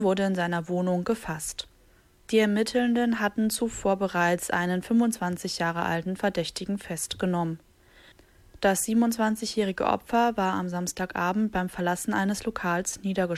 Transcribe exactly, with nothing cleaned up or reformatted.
wurde in seiner Wohnung gefasst. Die Ermittelnden hatten zuvor bereits einen fünfundzwanzig Jahre alten Verdächtigen festgenommen. Das siebenundzwanzigjährige Opfer war am Samstagabend beim Verlassen eines Lokals niedergeschlagen.